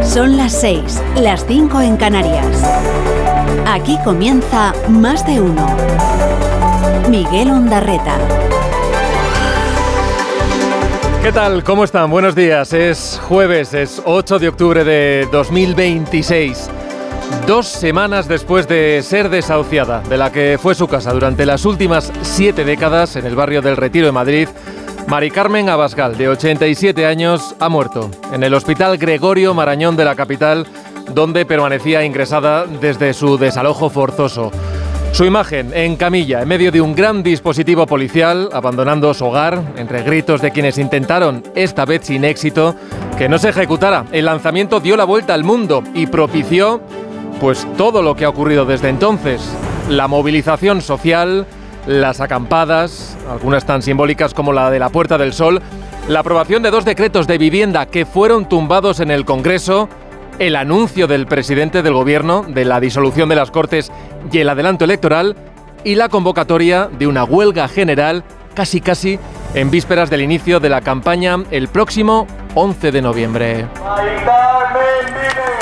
Son las 6, las 5 en Canarias. Aquí comienza Más de Uno. Miguel Ondarreta. ¿Qué tal? ¿Cómo están? Buenos días. Es jueves, es 8 de octubre de 2026. 2 semanas después de ser desahuciada de la que fue su casa durante las últimas 7 décadas en el barrio del Retiro de Madrid, Mari Carmen Abascal, de 87 años, ha muerto en el Hospital Gregorio Marañón de la capital, donde permanecía ingresada desde su desalojo forzoso. Su imagen en camilla, en medio de un gran dispositivo policial, abandonando su hogar, entre gritos de quienes intentaron, esta vez sin éxito, que no se ejecutara. El lanzamiento dio la vuelta al mundo y propició, pues, todo lo que ha ocurrido desde entonces. La movilización social, las acampadas, algunas tan simbólicas como la de la Puerta del Sol, la aprobación de 2 decretos de vivienda que fueron tumbados en el Congreso, el anuncio del presidente del Gobierno de la disolución de las Cortes y el adelanto electoral, y la convocatoria de una huelga general casi en vísperas del inicio de la campaña el próximo 11 de noviembre.